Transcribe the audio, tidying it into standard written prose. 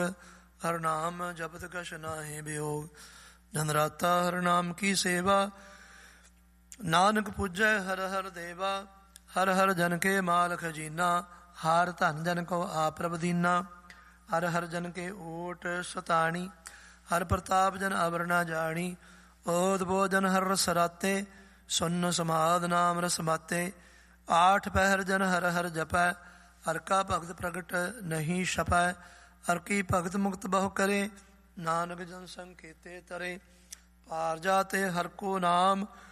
ਹਰ ਨਾਮ ਜਪਤ ਕਛ ਨਾਹਿ ਬਿਯੋਗ। ਜਨ ਰਾਤਾ ਹਰ ਨਾਮ ਕੀ ਸੇਵਾ, ਨਾਨਕ ਪੂਜੈ ਹਰ ਹਰ ਦੇਵਾ। ਹਰ ਹਰ ਜਨ ਕੇ ਮਾਲ ਖਜੀਨਾ, ਹਾਰ ਧਨ ਜਨ ਕੋ ਆਪ ਪ੍ਰਭ ਦੀਨਾ। ਹਰ ਹਰ ਜਨ ਕੇ ਓਟ ਸਤਾਣੀ, ਹਰ ਪ੍ਰਤਾਪ ਜਨ ਅਵਰ ਨਾ ਜਾਣੀ। ਓਦ ਬੋ ਜਨ ਹਰ ਰਸ ਰਾਤੇ, ਸੁਨ ਸਮਾਧ ਨਾਮ ਰਸ ਮਾਤੇ। ਆਠ ਪਹਿਰ ਜਨ ਹਰ ਹਰ ਜਪੈ, ਹਰ ਕਾ ਭਗਤ ਪ੍ਰਗਟ ਨਹੀਂ ਛਪੈ। ਹਰ ਕੀ ਭਗਤ ਮੁਕਤ ਬਹੁ ਕਰੇ, ਨਾਨਕ ਜਨ ਸੰਕੇਤੇ ਤਰੇ। ਪਾਰ ਜਾਤੇ ਹਰ ਕੋ ਨਾਮ,